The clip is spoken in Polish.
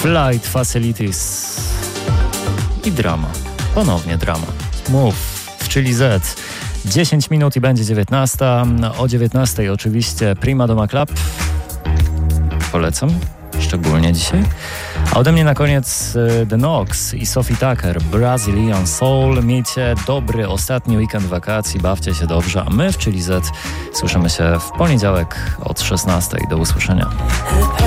Flight Facilities i drama. Ponownie drama. Move w Chili Z. 10 minut i będzie 19. O 19 oczywiście Prima Doma Club. Polecam, szczególnie dzisiaj. A ode mnie na koniec The Knox i Sophie Tucker, Brazilian Soul. Miejcie dobry ostatni weekend wakacji, bawcie się dobrze, a my w Chili Z słyszymy się w poniedziałek od 16. Do usłyszenia.